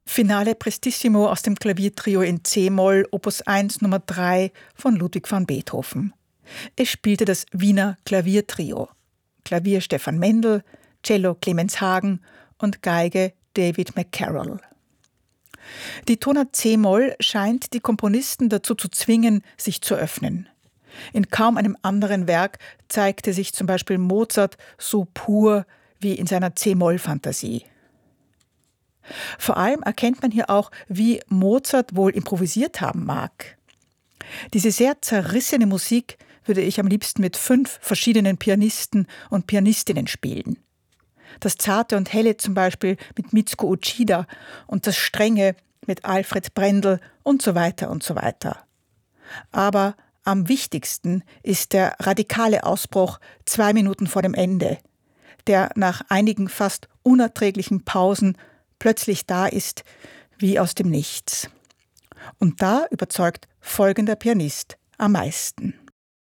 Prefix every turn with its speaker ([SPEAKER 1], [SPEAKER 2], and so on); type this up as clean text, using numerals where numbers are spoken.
[SPEAKER 1] Finale Prestissimo aus dem Klaviertrio in C-Moll, Opus 1 Nummer 3 von Ludwig van Beethoven. Es spielte das Wiener Klaviertrio. Klavier Stefan Mendel, Cello Clemens Hagen und Geige David McCarroll. Die Tonart C-Moll scheint die Komponisten dazu zu zwingen, sich zu öffnen. In kaum einem anderen Werk zeigte sich zum Beispiel Mozart so pur wie in seiner C-Moll-Fantasie. Vor allem erkennt man hier auch, wie Mozart wohl improvisiert haben mag. Diese sehr zerrissene Musik würde ich am liebsten mit 5 verschiedenen Pianisten und Pianistinnen spielen. Das Zarte und Helle zum Beispiel mit Mitsuko Uchida und das Strenge mit Alfred Brendel und so weiter und so weiter. Aber am wichtigsten ist der radikale Ausbruch 2 Minuten vor dem Ende, der nach einigen fast unerträglichen Pausen plötzlich da ist, wie aus dem Nichts. Und da überzeugt folgender Pianist am meisten.